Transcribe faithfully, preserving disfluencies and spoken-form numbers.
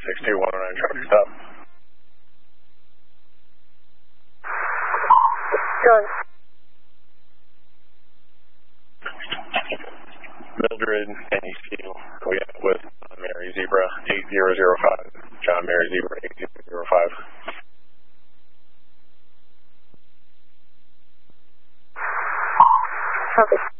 six two one oh nine traffic stop. Good. Mildred and Eastview, we got with John Mary Zebra eight zero zero five. John Mary Zebra eight zero zero five. Okay.